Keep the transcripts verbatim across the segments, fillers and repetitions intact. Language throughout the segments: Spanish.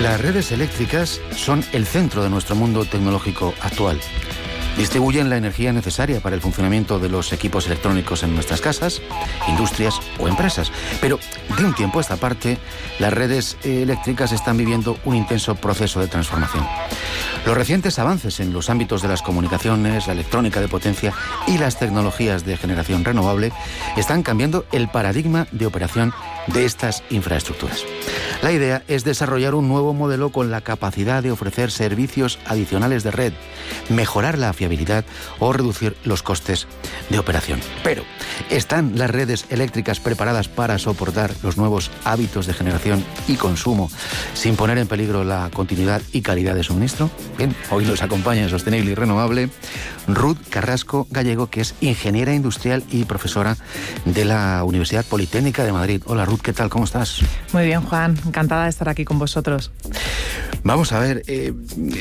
Las redes eléctricas son el centro de nuestro mundo tecnológico actual. Distribuyen la energía necesaria para el funcionamiento de los equipos electrónicos en nuestras casas, industrias o empresas. Pero de un tiempo a esta parte, las redes eléctricas están viviendo un intenso proceso de transformación. Los recientes avances en los ámbitos de las comunicaciones, la electrónica de potencia y las tecnologías de generación renovable están cambiando el paradigma de operación de estas infraestructuras. La idea es desarrollar un nuevo modelo con la capacidad de ofrecer servicios adicionales de red, mejorar la fiabilidad o reducir los costes de operación. Pero, ¿están las redes eléctricas preparadas para soportar los nuevos hábitos de generación y consumo sin poner en peligro la continuidad y calidad de suministro? Bien, hoy nos acompaña en Sostenible y Renovable Ruth Carrasco Gallego, que es ingeniera industrial y profesora de la Universidad Politécnica de Madrid. Hola Ruth, ¿qué tal? ¿Cómo estás? Muy bien, Juan. Encantada de estar aquí con vosotros. Vamos a ver, eh,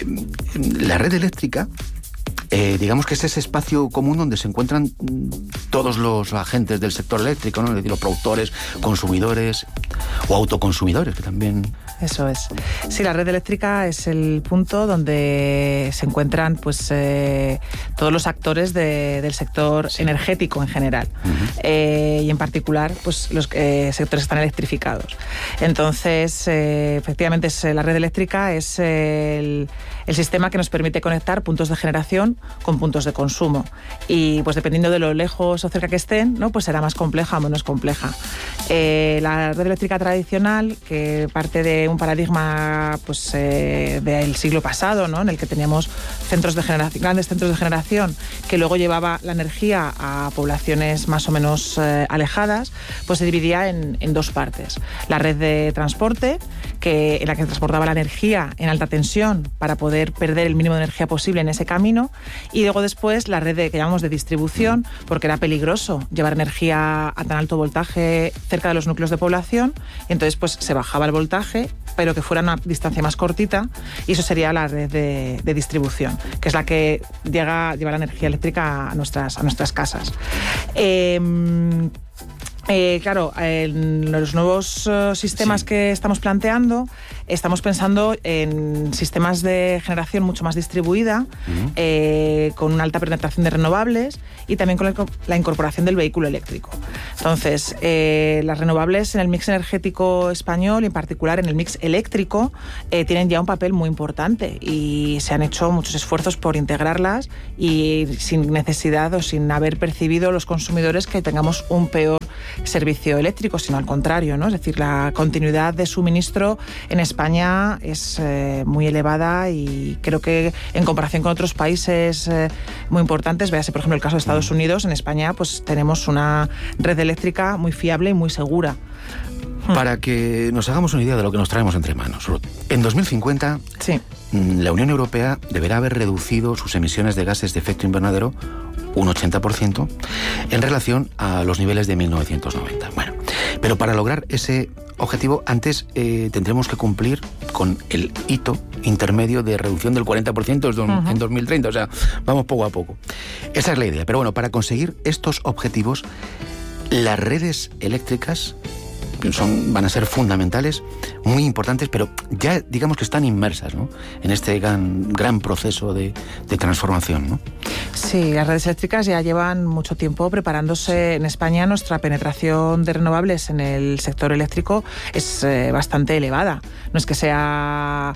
la red eléctrica, eh, digamos que es ese espacio común donde se encuentran todos los agentes del sector eléctrico, ¿no? Es decir, los productores, consumidores o autoconsumidores, que también... Eso es. Sí, la red eléctrica es el punto donde se encuentran pues eh, todos los actores de, del sector sí. energético en general. Uh-huh. eh, y en particular pues los eh, sectores que están electrificados. Entonces, eh, efectivamente, es, la red eléctrica es el, el sistema que nos permite conectar puntos de generación con puntos de consumo. Y pues dependiendo de lo lejos o cerca que estén, ¿no? Pues será más compleja o menos compleja. Eh, la red eléctrica tradicional, que parte de un paradigma pues, eh, del siglo pasado, ¿no? En el que teníamos centros de generación, grandes centros de generación que luego llevaba la energía a poblaciones más o menos eh, alejadas, pues se dividía en, en dos partes. La red de transporte, que, en la que transportaba la energía en alta tensión para poder perder el mínimo de energía posible en ese camino, y luego después la red de, que llamamos de distribución, porque era peligroso llevar energía a tan alto voltaje cerca de los núcleos de población, y entonces pues se bajaba el voltaje, pero que fuera una distancia más cortita, y eso sería la red de, de distribución, que es la que llega, lleva la energía eléctrica a nuestras, a nuestras casas. Eh, Eh, claro, en los nuevos uh, sistemas sí. que estamos planteando, estamos pensando en sistemas de generación mucho más distribuida, uh-huh. eh, con una alta penetración de renovables y también con la, la incorporación del vehículo eléctrico. Entonces, eh, las renovables en el mix energético español, y en particular en el mix eléctrico, eh, tienen ya un papel muy importante y se han hecho muchos esfuerzos por integrarlas, y sin necesidad o sin haber percibido los consumidores que tengamos un peor servicio eléctrico, sino al contrario, ¿no? Es decir, la continuidad de suministro en España es eh, muy elevada, y creo que en comparación con otros países eh, muy importantes, véase por ejemplo el caso de Estados Unidos, en España pues tenemos una red eléctrica muy fiable y muy segura. Para que nos hagamos una idea de lo que nos traemos entre manos, Ruth, en dos mil cincuenta sí. la Unión Europea deberá haber reducido sus emisiones de gases de efecto invernadero un ochenta por ciento en relación a los niveles de mil novecientos noventa. Bueno, pero para lograr ese objetivo, antes eh, tendremos que cumplir con el hito intermedio de reducción del cuarenta por ciento uh-huh. en dos mil treinta, o sea, vamos poco a poco. Esa es la idea, pero bueno, para conseguir estos objetivos, las redes eléctricas Son, van a ser fundamentales, muy importantes, pero ya digamos que están inmersas, ¿no? En este gran, gran proceso de, de transformación, ¿no? Sí, las redes eléctricas ya llevan mucho tiempo preparándose. En España nuestra penetración de renovables en el sector eléctrico es eh, bastante elevada. No es que sea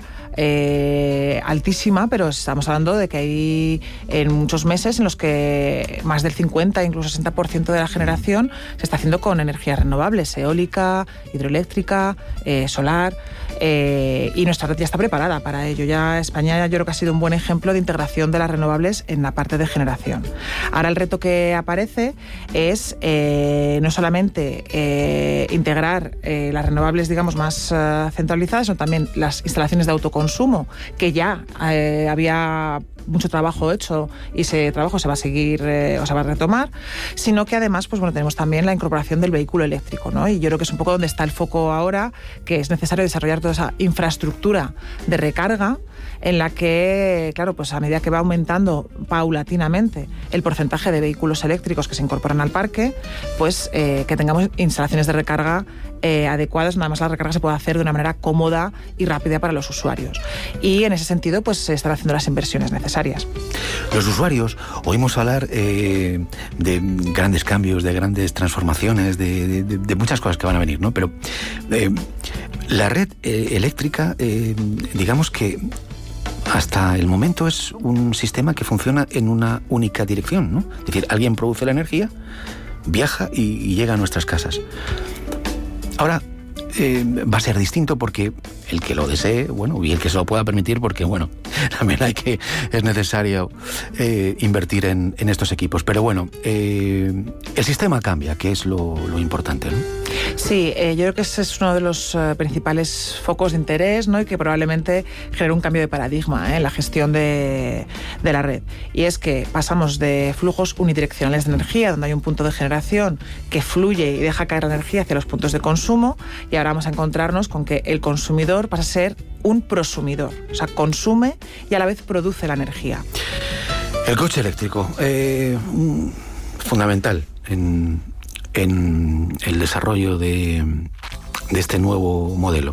eh, altísima, pero estamos hablando de que hay en muchos meses en los que más del cincuenta, incluso sesenta por ciento de la generación se está haciendo con energías renovables, eólica, hidroeléctrica, eh, solar, eh, y nuestra red ya está preparada para ello. Ya España, yo creo que ha sido un buen ejemplo de integración de las renovables en la parte de generación. Ahora el reto que aparece es eh, no solamente eh, integrar eh, las renovables, digamos, más uh, centralizadas, sino también las instalaciones de autoconsumo, que ya eh, había mucho trabajo hecho y ese trabajo se va a seguir, eh, o se va a retomar, sino que además pues bueno, tenemos también la incorporación del vehículo eléctrico, ¿no? Y yo creo que es un poco donde está el foco ahora, que es necesario desarrollar toda esa infraestructura de recarga en la que, claro, pues a medida que va aumentando paulatinamente el porcentaje de vehículos eléctricos que se incorporan al parque, pues eh, que tengamos instalaciones de recarga eh, adecuadas, nada más la recarga se puede hacer de una manera cómoda y rápida para los usuarios. Y en ese sentido, pues se están haciendo las inversiones necesarias. Los usuarios oímos hablar eh, de grandes cambios, de grandes transformaciones, de, de, de muchas cosas que van a venir, ¿no? Pero eh, la red eh, eléctrica, eh, digamos que hasta el momento es un sistema que funciona en una única dirección, ¿no? Es decir, alguien produce la energía, viaja y, y llega a nuestras casas. Ahora eh, va a ser distinto porque el que lo desee, bueno, y el que se lo pueda permitir, porque, bueno, también hay que, es necesario eh, invertir en, en estos equipos. Pero bueno, eh, el sistema cambia, que es lo, lo importante, ¿no? Sí, eh, yo creo que ese es uno de los uh, principales focos de interés, ¿no? Y que probablemente genere un cambio de paradigma ¿eh? en la gestión de, de la red. Y es que pasamos de flujos unidireccionales de energía, donde hay un punto de generación que fluye y deja caer la energía hacia los puntos de consumo, y ahora vamos a encontrarnos con que el consumidor pasa a ser un prosumidor, o sea, consume y a la vez produce la energía. El coche eléctrico, eh, fundamental en, en el desarrollo de, de este nuevo modelo.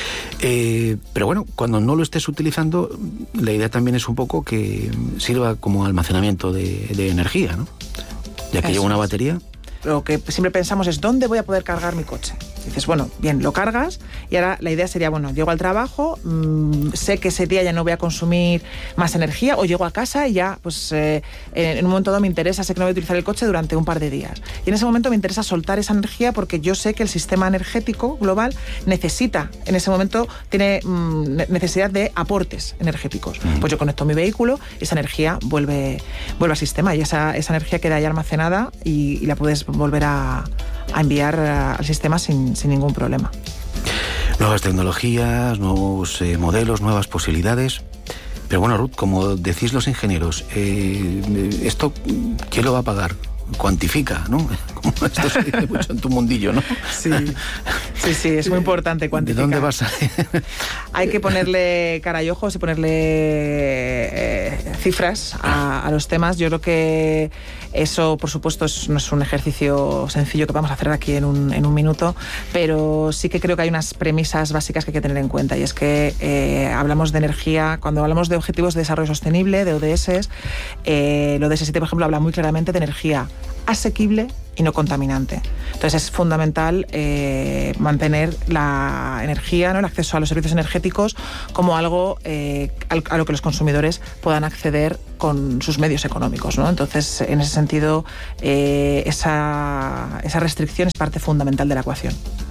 Eh, pero bueno, cuando no lo estés utilizando, la idea también es un poco que sirva como almacenamiento de, de energía, ¿no? Ya que Eso lleva una es. batería. Lo que siempre pensamos es, ¿dónde voy a poder cargar mi coche? Dices, bueno, bien, lo cargas y ahora la idea sería, bueno, llego al trabajo, mmm, sé que ese día ya no voy a consumir más energía, o llego a casa y ya, pues eh, en un momento dado me interesa, sé que no voy a utilizar el coche durante un par de días. Y en ese momento me interesa soltar esa energía porque yo sé que el sistema energético global necesita, en ese momento tiene mmm, necesidad de aportes energéticos. Mm. Pues yo conecto mi vehículo, esa energía vuelve, vuelve al sistema y esa, esa energía queda ahí almacenada y, y la puedes volver a, a enviar al sistema sin, sin ningún problema. Nuevas tecnologías, nuevos eh, modelos, nuevas posibilidades. Pero bueno, Ruth, como decís los ingenieros, eh, ¿esto quién lo va a pagar? Cuantifica, ¿no? Como esto se dice mucho en tu mundillo, ¿no? Sí, sí, sí, es muy importante cuantificar. ¿De dónde vas a...? Hay que ponerle cara y ojos y ponerle eh, cifras a, a los temas. Yo creo que eso, por supuesto, es, no es un ejercicio sencillo que vamos a hacer aquí en un, en un minuto, pero sí que creo que hay unas premisas básicas que hay que tener en cuenta, y es que eh, hablamos de energía, cuando hablamos de Objetivos de Desarrollo Sostenible, de O D S, eh, el O D S siete, por ejemplo, habla muy claramente de energía asequible y no contaminante. Entonces es fundamental eh, mantener la energía, ¿no? El acceso a los servicios energéticos como algo eh, a lo que los consumidores puedan acceder con sus medios económicos, ¿no? Entonces, en ese sentido, eh, esa, esa restricción es parte fundamental de la ecuación.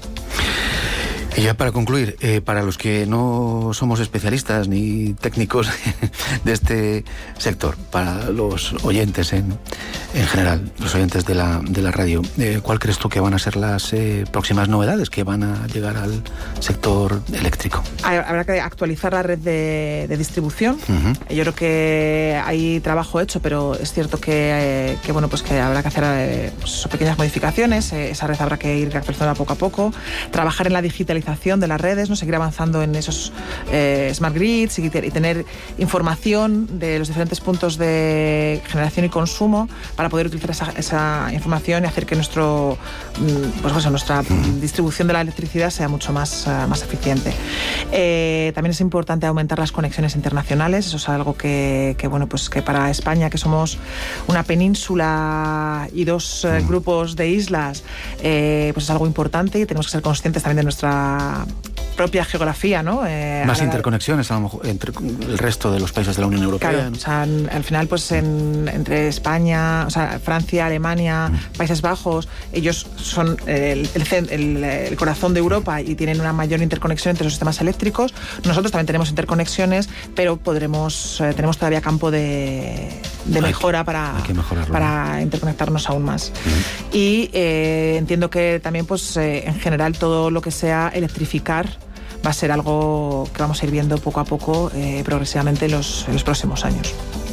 Y ya para concluir, eh, para los que no somos especialistas ni técnicos de este sector, para los oyentes en, en general, los oyentes de la, de la radio, eh, ¿cuál crees tú que van a ser las eh, próximas novedades que van a llegar al sector eléctrico? Habrá que actualizar la red de, de distribución. Uh-huh. Yo creo que hay trabajo hecho, pero es cierto que, eh, que, bueno, pues que habrá que hacer eh, pues, pequeñas modificaciones. Eh, esa red habrá que ir actualizando poco a poco. Trabajar en la digitalización de las redes, ¿no? Seguir avanzando en esos eh, smart grids y, y tener información de los diferentes puntos de generación y consumo para poder utilizar esa, esa información y hacer que nuestro, pues, pues, nuestra distribución de la electricidad sea mucho más, uh, más eficiente. Eh, también es importante aumentar las conexiones internacionales. Eso es algo que, que, bueno, pues que para España, que somos una península y dos uh, grupos de islas, eh, pues es algo importante y tenemos que ser conscientes también de nuestra propia geografía, ¿no? Eh, Más interconexiones, a lo mejor, entre el resto de los países de la Unión Europea. Claro, ¿no? O sea, al final, pues en, entre España, o sea, Francia, Alemania, mm. Países Bajos, ellos son el, el, el, el corazón de Europa y tienen una mayor interconexión entre los sistemas eléctricos. Nosotros también tenemos interconexiones, pero podremos, eh, tenemos todavía campo de, de mejora que, para, que para interconectarnos aún más. Mm. Y eh, entiendo que también, pues, eh, en general, todo lo que sea electrificar va a ser algo que vamos a ir viendo poco a poco, eh, progresivamente en los, en los próximos años.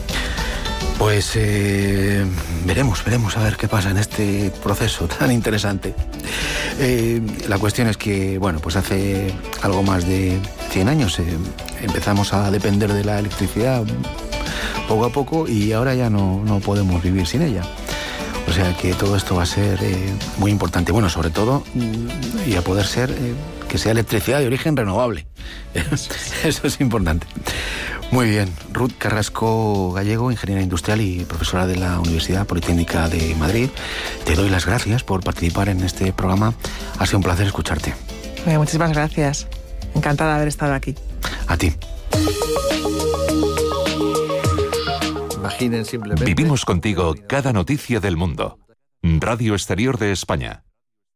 Pues eh, veremos, veremos a ver qué pasa en este proceso tan interesante. Eh, la cuestión es que, bueno, pues hace algo más de cien años eh, empezamos a depender de la electricidad poco a poco y ahora ya no, no podemos vivir sin ella. O sea que todo esto va a ser eh, muy importante. Bueno, sobre todo, y a poder ser, eh, que sea electricidad de origen renovable. Eso es importante. Muy bien. Ruth Carrasco Gallego, ingeniera industrial y profesora de la Universidad Politécnica de Madrid. Te doy las gracias por participar en este programa. Ha sido un placer escucharte. Bien, muchísimas gracias. Encantada de haber estado aquí. A ti. Imaginen simplemente... Vivimos contigo cada noticia del mundo. Radio Exterior de España.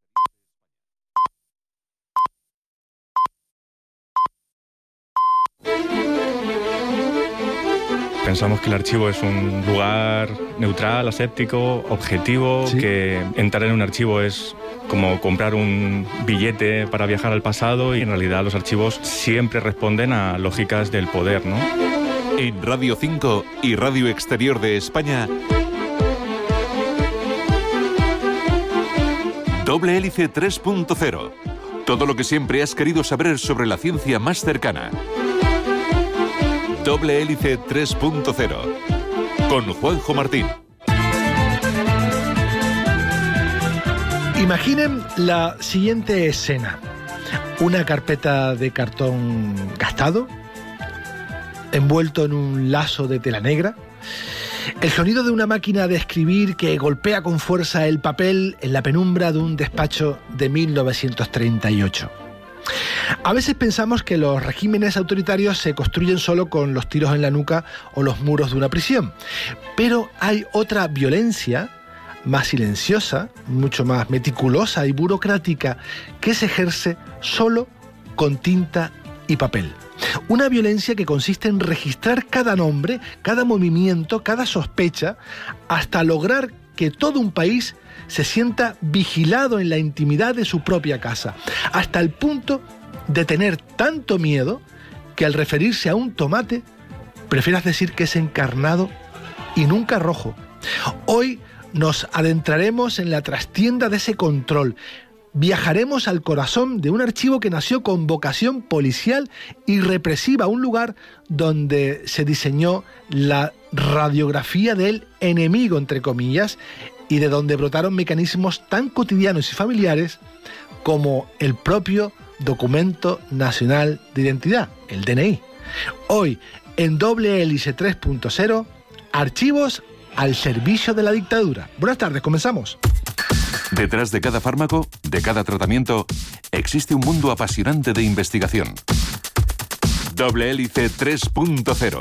Pensamos que el archivo es un lugar neutral, aséptico, objetivo, ¿sí? Que entrar en un archivo es como comprar un billete para viajar al pasado y en realidad los archivos siempre responden a lógicas del poder, ¿no? En Radio cinco y Radio Exterior de España, Doble Hélice tres punto cero. Todo lo que siempre has querido saber sobre la ciencia más cercana. Doble Hélice tres punto cero. Con Juanjo Martín. Imaginen la siguiente escena. Una carpeta de cartón gastado, envuelto en un lazo de tela negra, el sonido de una máquina de escribir que golpea con fuerza el papel en la penumbra de un despacho de mil novecientos treinta y ocho. A veces pensamos que los regímenes autoritarios se construyen solo con los tiros en la nuca o los muros de una prisión, pero hay otra violencia más silenciosa, mucho más meticulosa y burocrática, que se ejerce solo con tinta y papel. Una violencia que consiste en registrar cada nombre, cada movimiento, cada sospecha, hasta lograr que todo un país se sienta vigilado en la intimidad de su propia casa, hasta el punto de tener tanto miedo que al referirse a un tomate prefieras decir que es encarnado y nunca rojo. Hoy nos adentraremos en la trastienda de ese control. Viajaremos al corazón de un archivo que nació con vocación policial y represiva, un lugar donde se diseñó la radiografía del enemigo, entre comillas, y de donde brotaron mecanismos tan cotidianos y familiares como el propio Documento Nacional de Identidad, el D N I. Hoy, en Doble Hélice tres punto cero, archivos al servicio de la dictadura. Buenas tardes, comenzamos. Detrás de cada fármaco, de cada tratamiento, existe un mundo apasionante de investigación. Doble Hélice tres punto cero.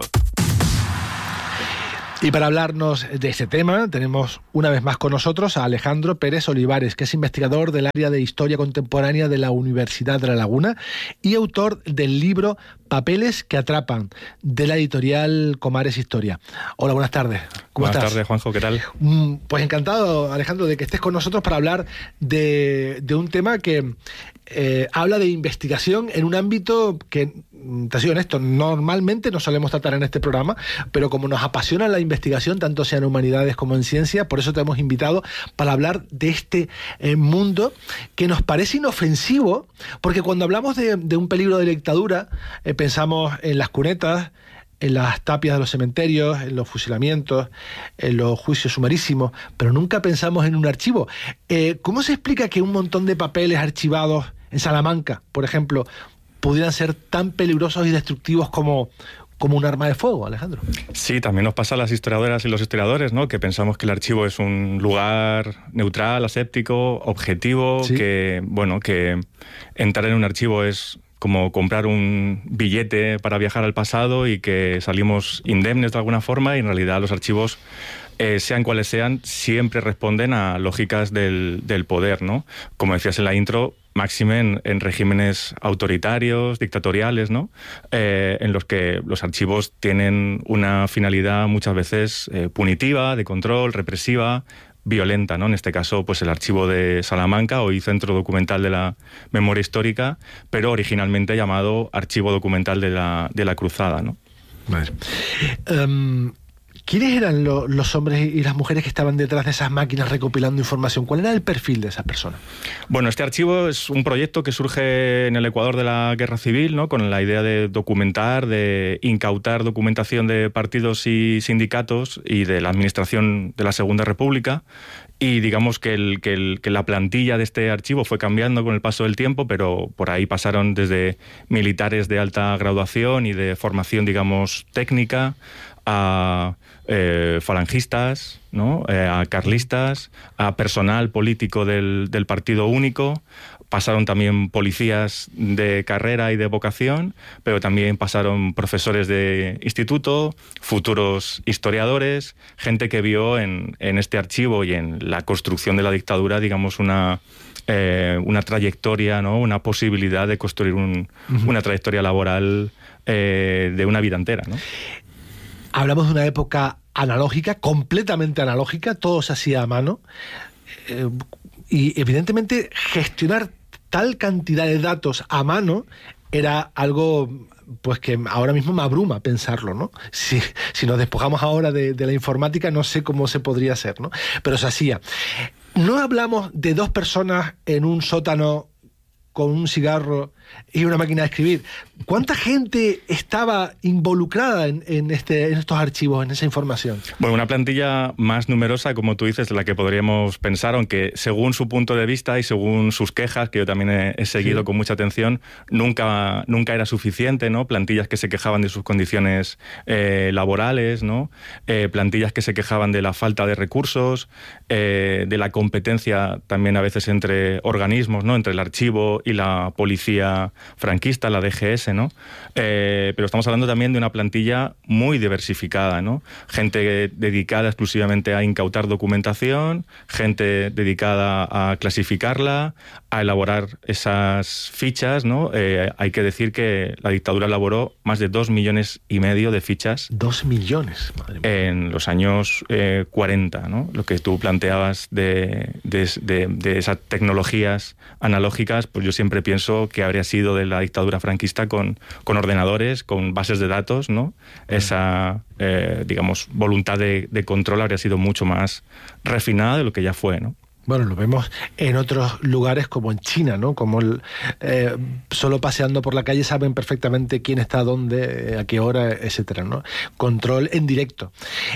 Y para hablarnos de este tema, tenemos una vez más con nosotros a Alejandro Pérez Olivares, que es investigador del área de Historia Contemporánea de la Universidad de La Laguna y autor del libro Papeles que atrapan, de la editorial Comares Historia. Hola, buenas tardes. ¿Cómo buenas estás? tardes, Juanjo, ¿qué tal? Pues encantado, Alejandro, de que estés con nosotros para hablar de, de un tema que eh, habla de investigación en un ámbito que, te soy honesto, normalmente no solemos tratar en este programa, pero como nos apasiona la investigación, tanto sea en humanidades como en ciencia, por eso te hemos invitado para hablar de este eh, mundo que nos parece inofensivo, porque cuando hablamos de, de un peligro de dictadura, eh, pensamos en las cunetas, en las tapias de los cementerios, en los fusilamientos, en los juicios sumarísimos, pero nunca pensamos en un archivo. Eh, ¿Cómo se explica que un montón de papeles archivados en Salamanca, por ejemplo, pudieran ser tan peligrosos y destructivos como, como un arma de fuego, Alejandro? Sí, también nos pasa a las historiadoras y los historiadores, ¿no? Que pensamos que el archivo es un lugar neutral, aséptico, objetivo, ¿sí? que, bueno, que entrar en un archivo es como comprar un billete para viajar al pasado y que salimos indemnes de alguna forma, y en realidad los archivos, eh, sean cuales sean, siempre responden a lógicas del, del poder, ¿no? Como decías en la intro, máxime en, en regímenes autoritarios, dictatoriales, ¿no? Eh, en los que los archivos tienen una finalidad muchas veces eh, punitiva, de control, represiva, violenta, ¿no? En este caso, pues el archivo de Salamanca, hoy Centro Documental de la Memoria Histórica, pero originalmente llamado Archivo Documental de la, de la Cruzada, ¿no? Vale. Um, ¿Quiénes eran lo, los hombres y las mujeres que estaban detrás de esas máquinas recopilando información? ¿Cuál era el perfil de esas personas? Bueno, este archivo es un proyecto que surge en el Ecuador de la Guerra Civil, ¿no? Con la idea de documentar, de incautar documentación de partidos y sindicatos y de la administración de la Segunda República. Y digamos que, el, que, el, que la plantilla de este archivo fue cambiando con el paso del tiempo, pero por ahí pasaron desde militares de alta graduación y de formación, digamos, técnica, a eh, falangistas, ¿no? eh, a carlistas, a personal político del, del Partido Único. Pasaron también policías de carrera y de vocación, pero también pasaron profesores de instituto, futuros historiadores, gente que vio en, en este archivo y en la construcción de la dictadura, digamos, una, eh, una trayectoria, ¿no? Una posibilidad de construir un, uh-huh. una trayectoria laboral eh, de una vida entera, ¿no? Hablamos de una época analógica, completamente analógica, todo se hacía a mano. Eh, y evidentemente gestionar tal cantidad de datos a mano era algo pues que ahora mismo me abruma pensarlo, ¿no? Si, si nos despojamos ahora de, de la informática, no sé cómo se podría hacer, ¿no? Pero se hacía. No hablamos de dos personas en un sótano con un cigarro y una máquina de escribir. ¿Cuánta gente estaba involucrada en, en, este, en estos archivos, en esa información? Bueno, una plantilla más numerosa, como tú dices, de la que podríamos pensar, aunque según su punto de vista y según sus quejas, que yo también he, he seguido sí. con mucha atención, nunca, nunca era suficiente, ¿no? Plantillas que se quejaban de sus condiciones eh, laborales, ¿no? Eh, plantillas que se quejaban de la falta de recursos, eh, de la competencia también a veces entre organismos, ¿no? Entre el archivo y la policía franquista, la D G S, ¿no? Eh, pero estamos hablando también de una plantilla muy diversificada, ¿no? Gente dedicada exclusivamente a incautar documentación, gente dedicada a clasificarla, a elaborar esas fichas, ¿no? Eh, hay que decir que la dictadura elaboró más de dos millones y medio de fichas. Dos millones, madre mía. En los años eh, cuarenta, ¿no? Lo que tú planteabas de, de, de, de esas tecnologías analógicas, pues yo siempre pienso que habría sido de la dictadura franquista con, con ordenadores, con bases de datos, ¿no? Esa, eh, digamos, voluntad de, de control habría sido mucho más refinada de lo que ya fue, ¿no? Bueno, lo vemos en otros lugares como en China, ¿no? Como el, eh, solo paseando por la calle saben perfectamente quién está dónde, a qué hora, etcétera, ¿no? Control en directo.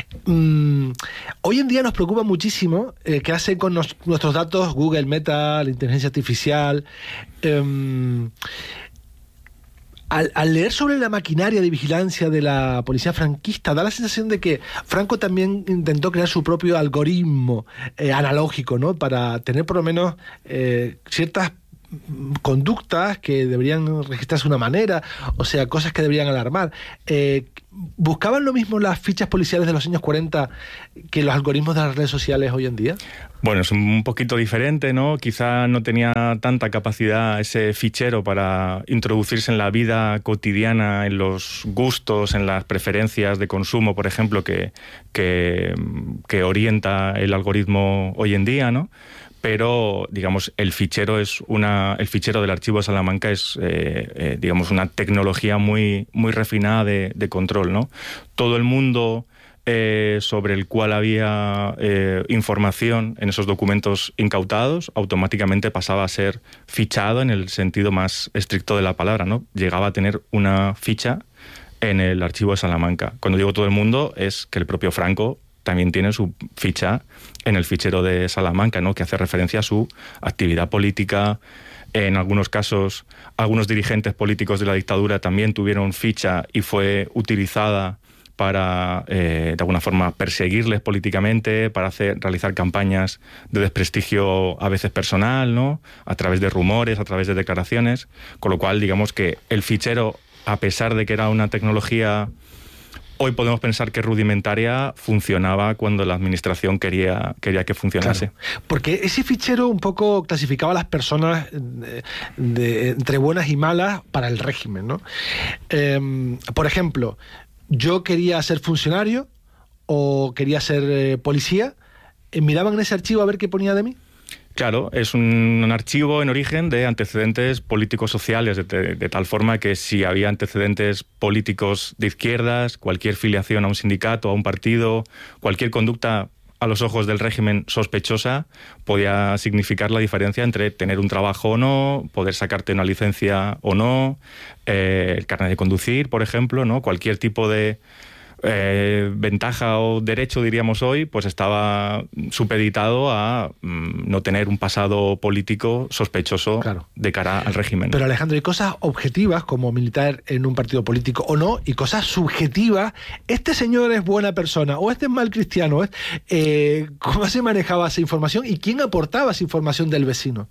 Mm, hoy en día nos preocupa muchísimo eh, qué hace con nos, nuestros datos Google, Meta, la inteligencia artificial. Eh, Al, al leer sobre la maquinaria de vigilancia de la policía franquista, da la sensación de que Franco también intentó crear su propio algoritmo eh, analógico, ¿no? Para tener por lo menos eh, ciertas conductas que deberían registrarse de una manera, o sea, cosas que deberían alarmar. Eh, ¿Buscaban lo mismo las fichas policiales de los años cuarenta que los algoritmos de las redes sociales hoy en día? Bueno, es un poquito diferente, ¿no? Quizá no tenía tanta capacidad ese fichero para introducirse en la vida cotidiana, en los gustos, en las preferencias de consumo, por ejemplo, que, que, que orienta el algoritmo hoy en día, ¿no? Pero, digamos, el fichero es una, el fichero del archivo de Salamanca es, eh, eh, digamos, una tecnología muy, muy refinada de, de control, ¿no? Todo el mundo eh, sobre el cual había eh, información en esos documentos incautados automáticamente pasaba a ser fichado en el sentido más estricto de la palabra, ¿no? Llegaba a tener una ficha en el archivo de Salamanca. Cuando digo todo el mundo, es que el propio Franco también tiene su ficha en el fichero de Salamanca, ¿no? Que hace referencia a su actividad política. En algunos casos, algunos dirigentes políticos de la dictadura también tuvieron ficha y fue utilizada para, eh, de alguna forma, perseguirles políticamente, para hacer, realizar campañas de desprestigio a veces personal, ¿no? A través de rumores, a través de declaraciones. Con lo cual, digamos que el fichero, a pesar de que era una tecnología hoy podemos pensar que rudimentaria, funcionaba cuando la administración quería, quería que funcionase. Claro, porque ese fichero un poco clasificaba a las personas de, de, entre buenas y malas para el régimen, ¿no? Eh, por ejemplo, yo quería ser funcionario o quería ser eh, policía, ¿miraban en ese archivo a ver qué ponía de mí? Claro, es un, un archivo en origen de antecedentes políticos sociales, de, de, de tal forma que si había antecedentes políticos de izquierdas, cualquier filiación a un sindicato, a un partido, cualquier conducta a los ojos del régimen sospechosa, podía significar la diferencia entre tener un trabajo o no, poder sacarte una licencia o no, eh, el carnet de conducir, por ejemplo, ¿no? Cualquier tipo de Eh, ventaja o derecho, diríamos hoy, pues estaba supeditado a mm, no tener un pasado político sospechoso, claro, de cara al régimen. Pero Alejandro, hay cosas objetivas como militar en un partido político o no, y cosas subjetivas. Este señor es buena persona o este es mal cristiano. Eh, ¿Cómo se manejaba esa información y quién aportaba esa información del vecino?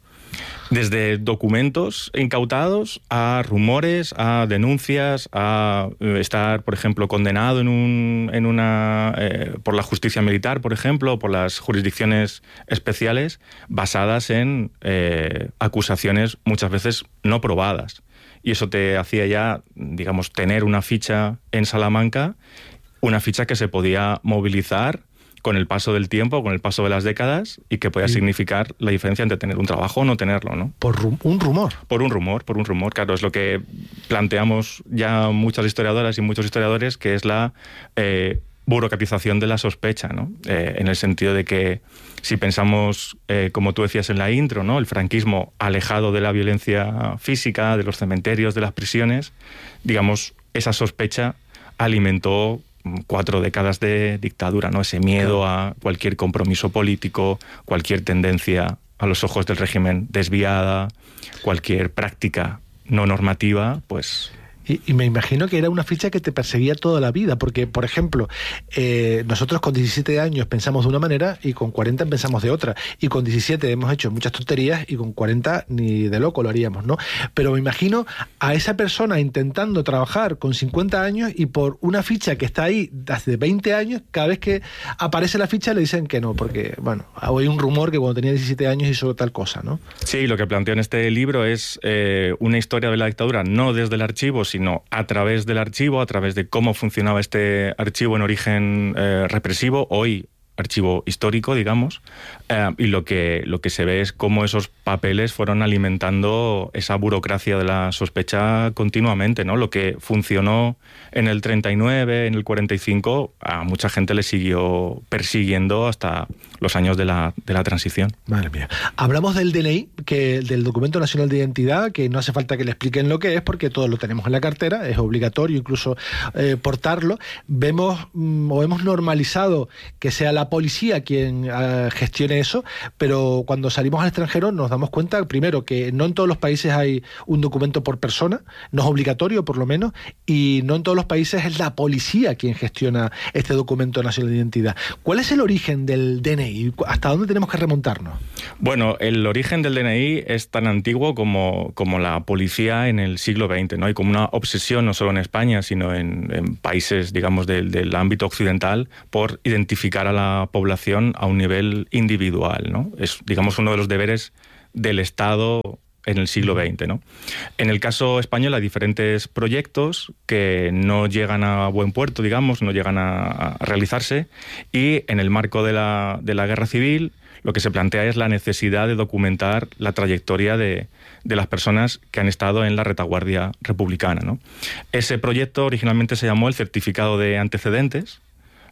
Desde documentos incautados a rumores, a denuncias, a estar, por ejemplo, condenado en un, en una eh, por la justicia militar, por ejemplo, por las jurisdicciones especiales, basadas en eh, acusaciones muchas veces no probadas. Y eso te hacía ya, digamos, tener una ficha en Salamanca, una ficha que se podía movilizar con el paso del tiempo, con el paso de las décadas, y que podía sí. significar la diferencia entre tener un trabajo o no tenerlo, ¿no? Por rum- un rumor. Por un rumor, por un rumor, claro. Es lo que planteamos ya muchas historiadoras y muchos historiadores, que es la eh, burocratización de la sospecha, ¿no? Eh, en el sentido de que si pensamos, eh, como tú decías en la intro, ¿no? El franquismo alejado de la violencia física, de los cementerios, de las prisiones, digamos, esa sospecha alimentó cuatro décadas de dictadura, ¿no? Ese miedo a cualquier compromiso político, cualquier tendencia a los ojos del régimen desviada, cualquier práctica no normativa, pues... Y, y me imagino que era una ficha que te perseguía toda la vida, porque, por ejemplo, eh, nosotros con diecisiete años pensamos de una manera y con cuarenta pensamos de otra. Y con diecisiete hemos hecho muchas tonterías y con cuarenta ni de loco lo haríamos, ¿no? Pero me imagino a esa persona intentando trabajar con cincuenta años y por una ficha que está ahí hace veinte años, cada vez que aparece la ficha le dicen que no, porque, bueno, hay un rumor que cuando tenía diecisiete años hizo tal cosa, ¿no? Sí, lo que planteo en este libro es eh, una historia de la dictadura, no desde el archivo, sino sino a través del archivo, a través de cómo funcionaba este archivo en origen eh, represivo, hoy archivo histórico, digamos, eh, y lo que, lo que se ve es cómo esos papeles fueron alimentando esa burocracia de la sospecha continuamente, ¿no? Lo que funcionó en el treinta y nueve, en el cuarenta y cinco, a mucha gente le siguió persiguiendo hasta los años de la, de la transición. Madre mía. Hablamos del D N I, que, del Documento Nacional de Identidad, que no hace falta que le expliquen lo que es, porque todos lo tenemos en la cartera, es obligatorio incluso eh, portarlo. Vemos mm, o hemos normalizado que sea la policía quien uh, gestione eso, pero cuando salimos al extranjero nos damos cuenta, primero, que no en todos los países hay un documento por persona, no es obligatorio por lo menos, y no en todos los países es la policía quien gestiona este Documento Nacional de Identidad. ¿Cuál es el origen del D N I? ¿Hasta dónde tenemos que remontarnos? Bueno, el origen del D N I es tan antiguo como, como la policía en el siglo veinte, ¿no? Hay como una obsesión, no solo en España, sino en, en países, digamos, del, del ámbito occidental, por identificar a la población a un nivel individual, ¿no? Es, digamos, uno de los deberes del Estado en el siglo veinte, ¿no? En el caso español hay diferentes proyectos que no llegan a buen puerto, digamos, no llegan a, a realizarse, y en el marco de la, de la Guerra Civil lo que se plantea es la necesidad de documentar la trayectoria de, de las personas que han estado en la retaguardia republicana, ¿no? Ese proyecto originalmente se llamó el Certificado de Antecedentes,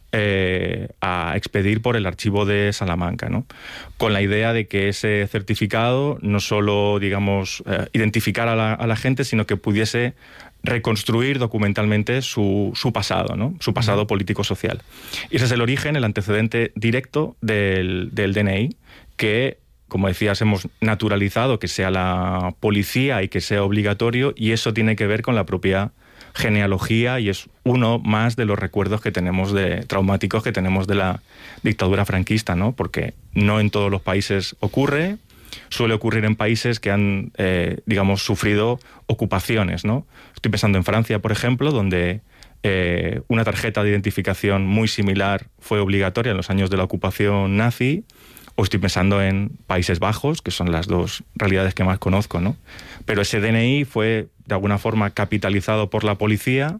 Eh, a expedir por el archivo de Salamanca, ¿no? Con la idea de que ese certificado no solo, digamos, eh, identificara a la, a la gente, sino que pudiese reconstruir documentalmente su, su pasado, ¿no? Su pasado político-social. Y ese es el origen, el antecedente directo del, del D N I, que, como decías, hemos naturalizado que sea la policía y que sea obligatorio, y eso tiene que ver con la propia genealogía, y es uno más de los recuerdos que tenemos de traumáticos que tenemos de la dictadura franquista, ¿no? Porque no en todos los países ocurre, suele ocurrir en países que han, eh, digamos, sufrido ocupaciones, ¿no? Estoy pensando en Francia, por ejemplo, donde eh, una tarjeta de identificación muy similar fue obligatoria en los años de la ocupación nazi. O estoy pensando en Países Bajos, que son las dos realidades que más conozco, ¿no? Pero ese D N I fue, de alguna forma, capitalizado por la policía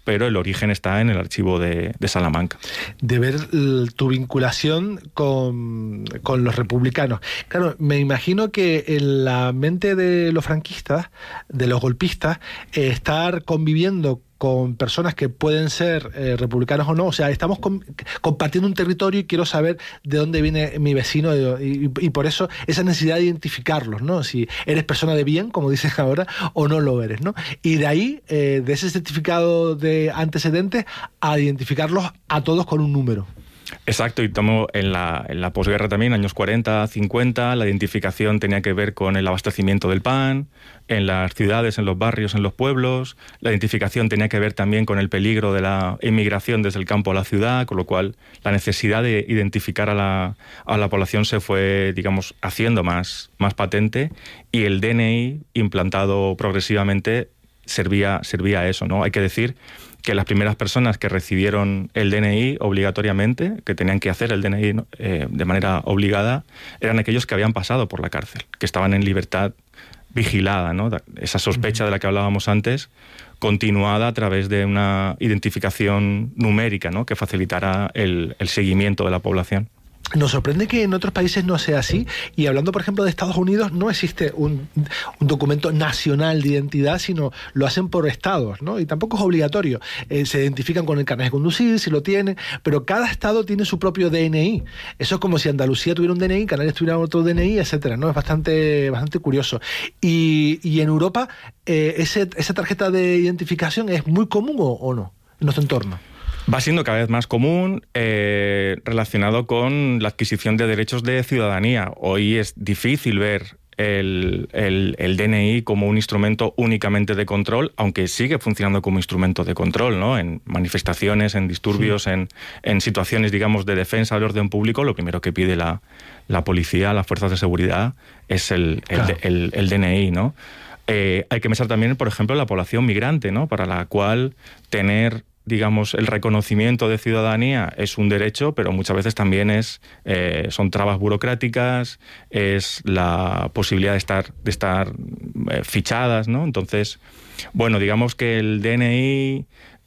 pero el origen está en el archivo de, de Salamanca. De ver tu vinculación con, con los republicanos. Claro, me imagino que en la mente de los franquistas, de los golpistas, eh, estar conviviendo con personas que pueden ser eh, republicanos o no, o sea, estamos com compartiendo un territorio y quiero saber de dónde viene mi vecino y, y, y por eso esa necesidad de identificarlos, ¿no? Si eres persona de bien, como dicen ahora, o no lo eres, ¿no? Y de ahí, eh, de ese certificado de antecedentes, a identificarlos a todos con un número. Exacto, y tomo en la, en la posguerra también, años cuarenta, cincuenta, la identificación tenía que ver con el abastecimiento del pan, en las ciudades, en los barrios, en los pueblos. La identificación tenía que ver también con el peligro de la inmigración desde el campo a la ciudad, con lo cual la necesidad de identificar a la, a la población se fue, digamos, haciendo más, más patente, y el D N I, implantado progresivamente, servía, servía a eso, ¿no? Hay que decir que las primeras personas que recibieron el D N I obligatoriamente, que tenían que hacer el D N I eh, de manera obligada, eran aquellos que habían pasado por la cárcel, que estaban en libertad vigilada, ¿no? Esa sospecha de la que hablábamos antes, continuada a través de una identificación numérica, ¿no? Que facilitara el, el seguimiento de la población. Nos sorprende que en otros países no sea así, y hablando, por ejemplo, de Estados Unidos, no existe un, un documento nacional de identidad, sino lo hacen por estados, ¿no? Y tampoco es obligatorio. Eh, se identifican con el carnet de conducir, si lo tienen, pero cada estado tiene su propio D N I. Eso es como si Andalucía tuviera un D N I, Canarias tuviera otro D N I, etcétera, ¿no? Es bastante, bastante curioso. Y, y en Europa, eh, ese, esa tarjeta de identificación es muy común, ¿o, o no? En nuestro entorno. Va siendo cada vez más común, eh, relacionado con la adquisición de derechos de ciudadanía. Hoy es difícil ver el, el, el D N I como un instrumento únicamente de control, aunque sigue funcionando como instrumento de control, ¿no? En manifestaciones, en disturbios, sí. en, en situaciones, digamos, de defensa del orden público, lo primero que pide la, la policía, las fuerzas de seguridad, es el, el, claro. el, el, el D N I, ¿no? Eh, hay que pensar también, por ejemplo, en la población migrante, ¿no? Para la cual tener, digamos, el reconocimiento de ciudadanía es un derecho, pero muchas veces también es eh, son trabas burocráticas, es la posibilidad de estar de estar eh, fichadas, ¿no? Entonces, bueno, digamos que el D N I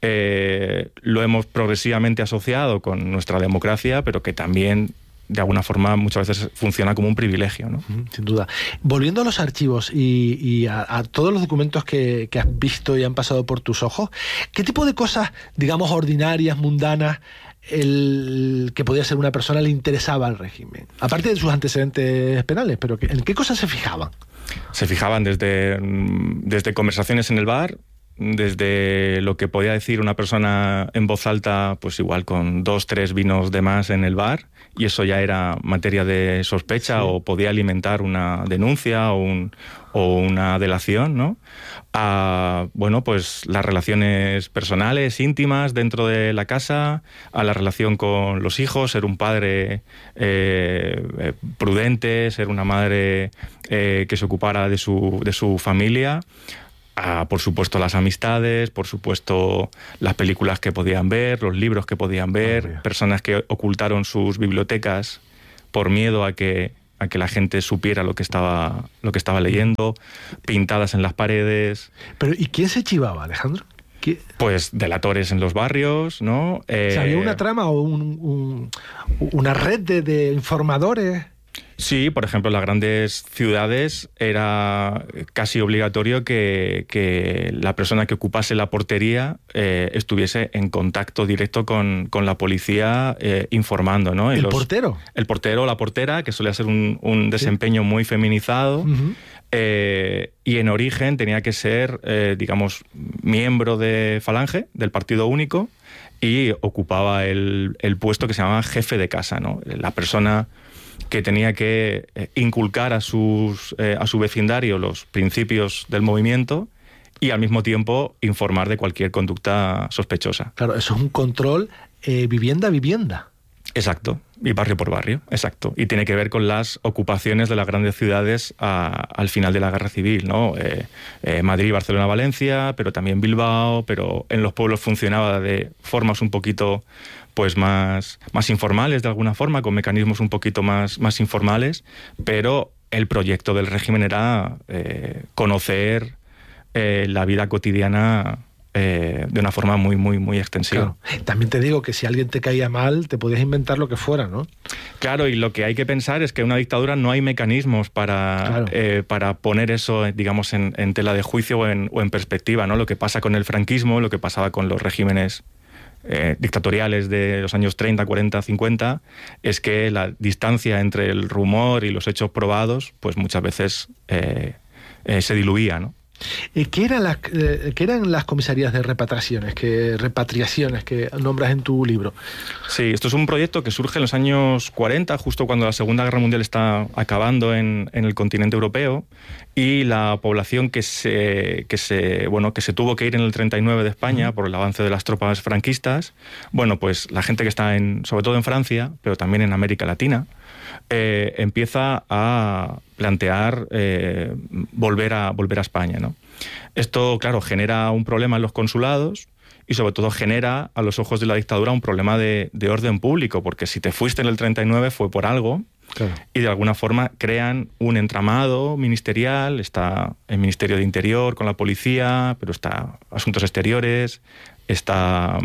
eh, lo hemos progresivamente asociado con nuestra democracia, pero que también de alguna forma muchas veces funciona como un privilegio, ¿no? Sin duda. Volviendo a los archivos y, y a, a todos los documentos que, que has visto y han pasado por tus ojos, ¿qué tipo de cosas, digamos, ordinarias, mundanas, el que podía ser una persona le interesaba al régimen? Aparte de sus antecedentes penales, pero ¿en qué cosas se fijaban? Se fijaban desde, desde conversaciones en el bar, desde lo que podía decir una persona en voz alta, pues igual con dos, tres vinos de más en el bar, y eso ya era materia de sospecha, sí. o podía alimentar una denuncia o, un, o una delación, ¿no? A, bueno, pues las relaciones personales, íntimas dentro de la casa, a la relación con los hijos, ser un padre eh, eh, prudente, ser una madre eh, que se ocupara de su, de su familia. A, por supuesto, las amistades, por supuesto, las películas que podían ver, los libros que podían ver, oh, personas que ocultaron sus bibliotecas por miedo a que, a que la gente supiera lo que estaba, lo que estaba leyendo, pintadas en las paredes. Pero ¿y quién se chivaba, Alejandro? ¿Qué? Pues delatores en los barrios, ¿no? Eh, o sea, ¿había una trama o un, un, una red de, de informadores? Sí, por ejemplo, en las grandes ciudades era casi obligatorio que, que la persona que ocupase la portería eh, estuviese en contacto directo con, con la policía eh, informando, ¿no? ¿El los, portero? El portero o la portera, que solía ser un, un desempeño ¿sí? muy feminizado. Uh-huh. eh, y en origen tenía que ser, eh, digamos, miembro de Falange, del Partido Único, y ocupaba el, el puesto que se llamaba jefe de casa, ¿no? La persona que tenía que inculcar a, sus, eh, a su vecindario los principios del movimiento y al mismo tiempo informar de cualquier conducta sospechosa. Claro, eso es un control eh, vivienda a vivienda. Exacto, y barrio por barrio, exacto. Y tiene que ver con las ocupaciones de las grandes ciudades a, al final de la Guerra Civil, ¿no? Eh, eh, Madrid, Barcelona, Valencia, pero también Bilbao, pero en los pueblos funcionaba de formas un poquito pues más, más informales de alguna forma, con mecanismos un poquito más, más informales, pero el proyecto del régimen era eh, conocer eh, la vida cotidiana eh, de una forma muy, muy, muy extensiva. Claro. También te digo que si alguien te caía mal, te podías inventar lo que fuera, ¿no? Claro, y lo que hay que pensar es que en una dictadura no hay mecanismos para, claro. eh, para poner eso, digamos, en, en tela de juicio o en, o en perspectiva, ¿no? Lo que pasa con el franquismo, lo que pasaba con los regímenes Eh, dictatoriales de los años treinta, cuarenta, cincuenta, es que la distancia entre el rumor y los hechos probados, pues muchas veces eh, eh, se diluía, ¿no? ¿Qué eran las, eh, ¿Qué eran las comisarías de repatriaciones que, repatriaciones que nombras en tu libro? Sí, esto es un proyecto que surge en los años cuarenta, justo cuando la Segunda Guerra Mundial está acabando en, en el continente europeo, y la población que se, que, se, bueno, que se tuvo que ir en el treinta y nueve de España por el avance de las tropas franquistas, bueno, pues la gente que está en, sobre todo en Francia, pero también en América Latina, Eh, empieza a plantear eh, volver a volver a España, ¿no? Esto, claro, genera un problema en los consulados y sobre todo genera a los ojos de la dictadura un problema de, de orden público, porque si te fuiste en el treinta y nueve fue por algo. Claro. Y de alguna forma crean un entramado ministerial, está el Ministerio de Interior con la policía, pero está Asuntos Exteriores, está,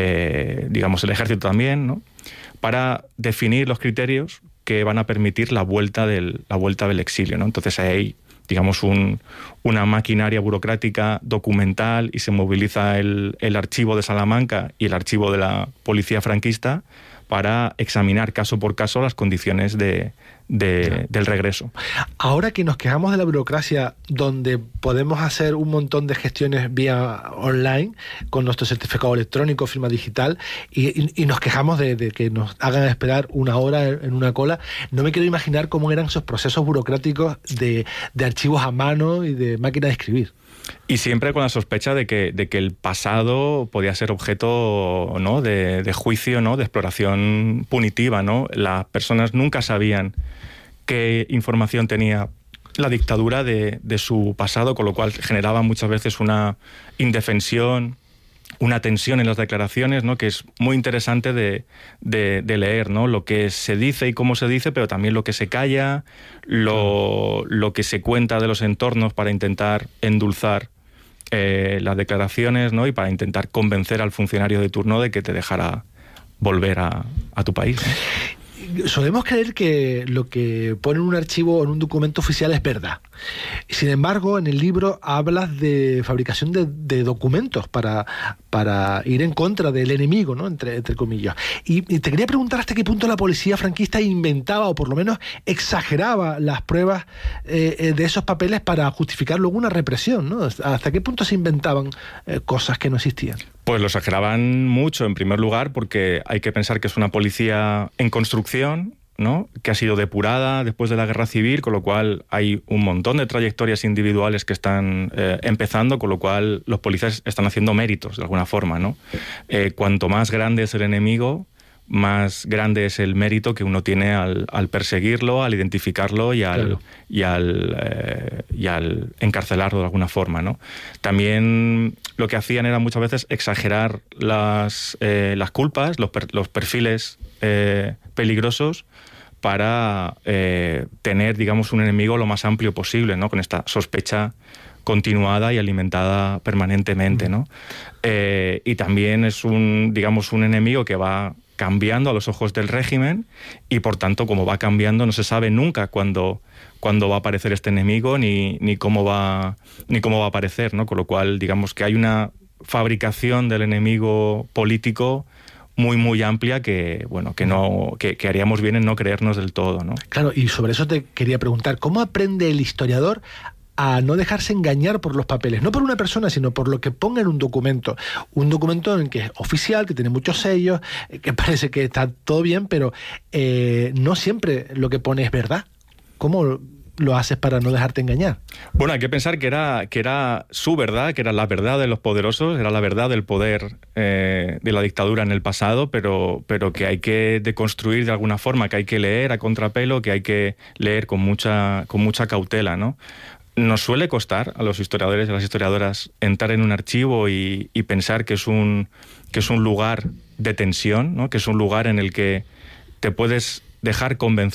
eh, digamos, el Ejército también, ¿no? Para definir los criterios que van a permitir la vuelta del, la vuelta del exilio, ¿no? Entonces hay, digamos, un, una maquinaria burocrática documental y se moviliza el, el archivo de Salamanca y el archivo de la policía franquista para examinar caso por caso las condiciones de, de, del regreso. Ahora que nos quejamos de la burocracia, donde podemos hacer un montón de gestiones vía online, con nuestro certificado electrónico, firma digital, y, y, y nos quejamos de, de que nos hagan esperar una hora en una cola, no me quiero imaginar cómo eran esos procesos burocráticos de, de archivos a mano y de máquina de escribir. Y siempre con la sospecha de que, de que el pasado podía ser objeto, ¿no?, de, de juicio, ¿no?, de exploración punitiva, ¿no? Las personas nunca sabían qué información tenía la dictadura de, de su pasado, con lo cual generaba muchas veces una indefensión, una tensión en las declaraciones, ¿no?, que es muy interesante de, de, de leer, ¿no? Lo que se dice y cómo se dice, pero también lo que se calla, lo, lo que se cuenta de los entornos para intentar endulzar eh, las declaraciones, ¿no?, y para intentar convencer al funcionario de turno de que te dejara volver a, a tu país, ¿no? Solemos creer que lo que pone en un archivo o en un documento oficial es verdad. Sin embargo, en el libro hablas de fabricación de, de documentos para, para ir en contra del enemigo, ¿no?, entre, entre comillas. Y, y te quería preguntar hasta qué punto la policía franquista inventaba o por lo menos exageraba las pruebas eh, de esos papeles para justificar luego una represión, ¿no? ¿Hasta qué punto se inventaban eh, cosas que no existían? Pues lo exageraban mucho, en primer lugar, porque hay que pensar que es una policía en construcción, ¿no?, que ha sido depurada después de la Guerra Civil, con lo cual hay un montón de trayectorias individuales que están eh, empezando, con lo cual los policías están haciendo méritos, de alguna forma, ¿no? Eh, cuanto más grande es el enemigo, más grande es el mérito que uno tiene al, al perseguirlo, al identificarlo y al, claro. y, al, eh, y al encarcelarlo de alguna forma, ¿no? También lo que hacían era muchas veces exagerar las, eh, las culpas, los, per, los perfiles eh, peligrosos, para eh, tener, digamos, un enemigo lo más amplio posible, ¿no?, con esta sospecha continuada y alimentada permanentemente, ¿no? Eh, y también es un, digamos, un enemigo que va cambiando a los ojos del régimen y, por tanto, como va cambiando, no se sabe nunca cuándo, cuándo va a aparecer este enemigo ni, ni, cómo va, ni cómo va a aparecer, ¿no? Con lo cual, digamos que hay una fabricación del enemigo político muy, muy amplia que, bueno, que, no, que, que haríamos bien en no creernos del todo, ¿no? Claro, y sobre eso te quería preguntar, ¿cómo aprende el historiador a no dejarse engañar por los papeles? No por una persona, sino por lo que ponga en un documento. Un documento en que es oficial, que tiene muchos sellos, que parece que está todo bien, pero eh, no siempre lo que pone es verdad. ¿Cómo lo haces para no dejarte engañar? Bueno, hay que pensar que era, que era su verdad, que era la verdad de los poderosos, era la verdad del poder eh, de la dictadura en el pasado, pero, pero que hay que deconstruir de alguna forma, que hay que leer a contrapelo, que hay que leer con mucha, con mucha cautela, ¿no? Nos suele costar a los historiadores y a las historiadoras entrar en un archivo y, y pensar que es un, que es un lugar de tensión, ¿no?, que es un lugar en el que te puedes dejar convencer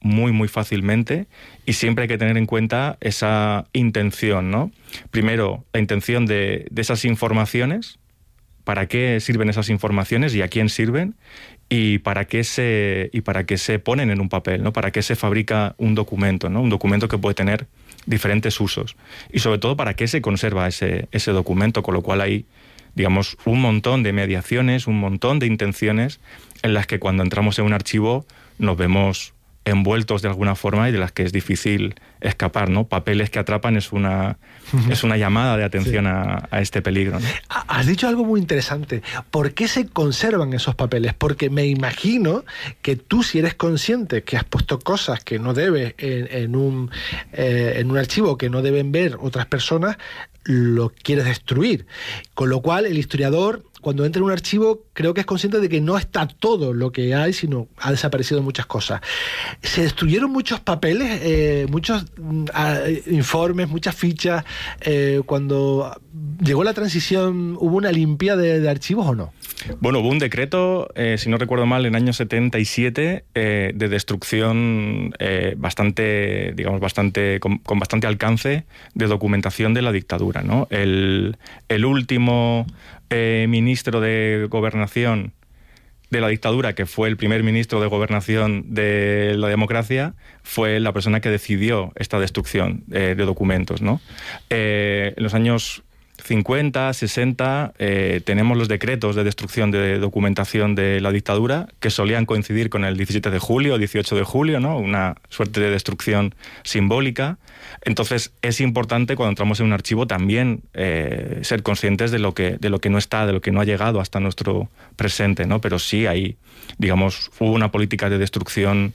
muy, muy fácilmente, y siempre hay que tener en cuenta esa intención, ¿no? Primero, la intención de, de esas informaciones, para qué sirven esas informaciones y a quién sirven, y para qué se, y para qué se ponen en un papel, ¿no? Para qué se fabrica un documento, ¿no? Un documento que puede tener diferentes usos. Y sobre todo, para qué se conserva ese, ese documento, con lo cual hay, digamos, un montón de mediaciones, un montón de intenciones en las que cuando entramos en un archivo nos vemos envueltos de alguna forma y de las que es difícil escapar, ¿no? Papeles que atrapan es una, es una llamada de atención sí. a, a este peligro, ¿no? Has dicho algo muy interesante. ¿Por qué se conservan esos papeles? Porque me imagino que tú, si eres consciente que has puesto cosas que no debes en, en, un, eh, en un archivo, que no deben ver otras personas, lo quieres destruir. Con lo cual, el historiador, cuando entra en un archivo, creo que es consciente de que no está todo lo que hay, sino ha desaparecido muchas cosas. Se destruyeron muchos papeles, eh, muchos uh, informes, muchas fichas. Eh, cuando llegó la transición, ¿hubo una limpia de, de archivos o no? Bueno, hubo un decreto, eh, si no recuerdo mal, en el año setenta y siete, eh, de destrucción eh, bastante, digamos, bastante, con, con bastante alcance de documentación de la dictadura, ¿no? El, el último eh, ministro de Gobernación de la dictadura, que fue el primer ministro de Gobernación de la democracia, fue la persona que decidió esta destrucción eh, de documentos, ¿no? Eh, en los años cincuenta, sesenta, eh, tenemos los decretos de destrucción de documentación de la dictadura, que solían coincidir con el diecisiete de julio, dieciocho de julio, ¿no? Una suerte de destrucción simbólica. Entonces, es importante cuando entramos en un archivo también eh, ser conscientes de lo que, de lo que no está, de lo que no ha llegado hasta nuestro presente, ¿no? Pero sí hay, digamos, hubo una política de destrucción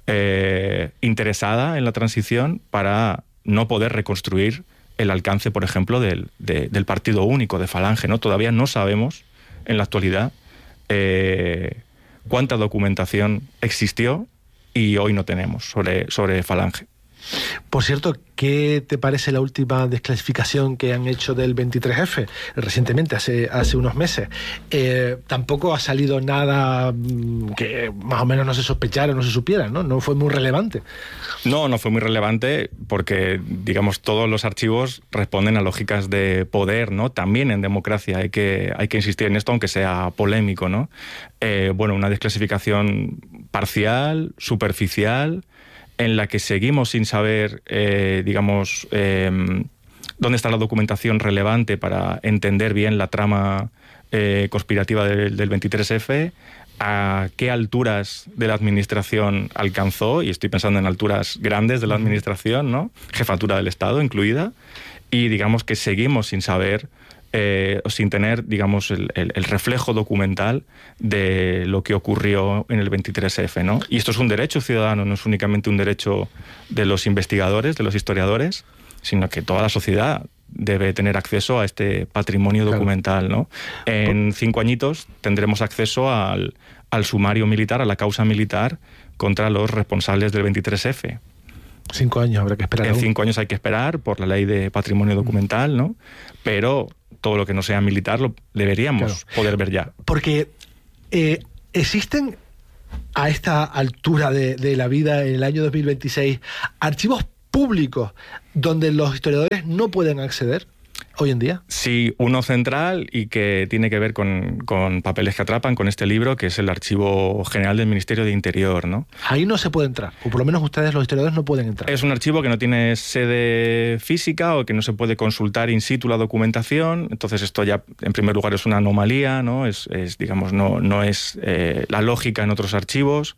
eh, interesada en la transición para no poder reconstruir el alcance, por ejemplo, del, de, del partido único, de Falange, ¿no? Todavía no sabemos, en la actualidad, eh, cuánta documentación existió y hoy no tenemos sobre, sobre Falange. Por cierto, ¿qué te parece la última desclasificación que han hecho del veintitrés efe recientemente, hace, hace unos meses? Eh, tampoco ha salido nada que más o menos no se sospechara, no se supiera, ¿no? No fue muy relevante. No, no fue muy relevante porque, digamos, todos los archivos responden a lógicas de poder, ¿no? También en democracia hay que, hay que insistir en esto, aunque sea polémico, ¿no? Eh, bueno, una desclasificación parcial, superficial, en la que seguimos sin saber, eh, digamos, eh, dónde está la documentación relevante para entender bien la trama eh, conspirativa del, del veintitrés efe, a qué alturas de la administración alcanzó, y estoy pensando en alturas grandes de la administración, ¿no? Jefatura del Estado incluida, y digamos que seguimos sin saber, Eh, sin tener, digamos, el, el, el reflejo documental de lo que ocurrió en el veintitrés efe, ¿no? Y esto es un derecho ciudadano, no es únicamente un derecho de los investigadores, de los historiadores, sino que toda la sociedad debe tener acceso a este patrimonio documental, ¿no? En cinco añitos tendremos acceso al, al sumario militar, a la causa militar contra los responsables del veintitrés efe. Cinco años habrá que esperar. En aún. cinco años hay que esperar por la ley de patrimonio documental, ¿no? Pero todo lo que no sea militar lo deberíamos claro. poder ver ya. Porque eh, existen a esta altura de, de la vida, en el año dos mil veintiséis, archivos públicos donde los historiadores no pueden acceder hoy en día. Sí, uno central y que tiene que ver con, con papeles que atrapan, con este libro, que es el Archivo General del Ministerio de Interior, ¿no? Ahí no se puede entrar, o por lo menos ustedes, los historiadores, no pueden entrar. Es un archivo que no tiene sede física o que no se puede consultar in situ la documentación, entonces esto ya, en primer lugar, es una anomalía, ¿no? Es, es digamos, no, no es eh, la lógica en otros archivos.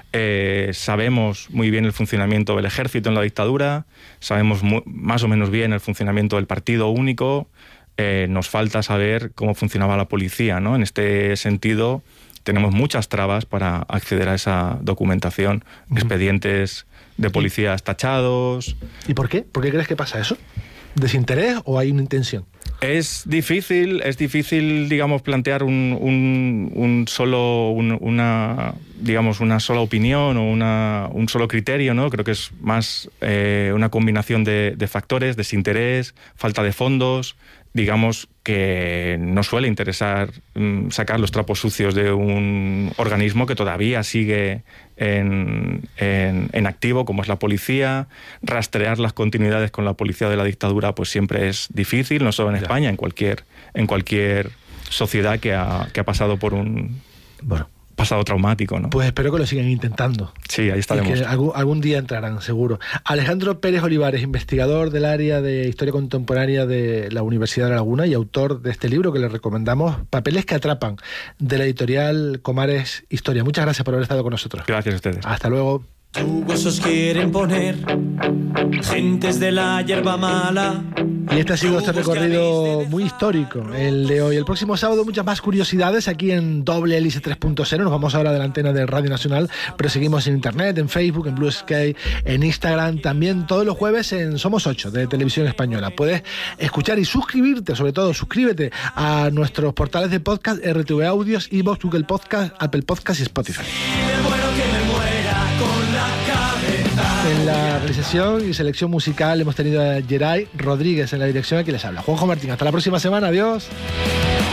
Eh, sabemos muy bien el funcionamiento del ejército en la dictadura, sabemos muy, más o menos bien el funcionamiento del partido único. Eh, nos falta saber cómo funcionaba la policía, ¿no? En este sentido, tenemos muchas trabas para acceder a esa documentación, uh-huh. expedientes de policías tachados. ¿Y por qué? ¿Por qué crees que pasa eso? ¿Desinterés o hay una intención? Es difícil, es difícil, digamos, plantear un, un, un solo, un, una, digamos, una sola opinión o una, un solo criterio, ¿no? Creo que es más eh, una combinación de, de factores, desinterés, falta de fondos, digamos, que que no suele interesar mm, sacar los trapos sucios de un organismo que todavía sigue en, en, en activo, como es la policía. Rastrear las continuidades con la policía de la dictadura pues siempre es difícil, no solo en España, en cualquier, en cualquier sociedad que ha, que ha pasado por un... Bueno. pasado traumático, ¿no? Pues espero que lo sigan intentando. Sí, ahí estaremos. Y que algún, algún día entrarán, seguro. Alejandro Pérez Olivares, investigador del área de Historia Contemporánea de la Universidad de La Laguna y autor de este libro que le recomendamos, Papeles que atrapan, de la editorial Comares Historia. Muchas gracias por haber estado con nosotros. Gracias a ustedes. Hasta luego. Huesos quieren poner gentes de la hierba mala. Y este ha sido este recorrido muy histórico, el de hoy. El próximo sábado muchas más curiosidades aquí en Doble Hélice tres punto cero. Nos vamos ahora de la antena de Radio Nacional, pero seguimos en internet, en Facebook, en Blue Sky, en Instagram, también todos los jueves en Somos ocho de Televisión Española. Puedes escuchar y suscribirte, sobre todo suscríbete a nuestros portales de podcast, R T V Audios, iVoox, Google Podcast, Apple Podcast y Spotify. En la realización y selección musical hemos tenido a Geray Rodríguez en la dirección, aquí les habla Juanjo Martín. Hasta la próxima semana, adiós.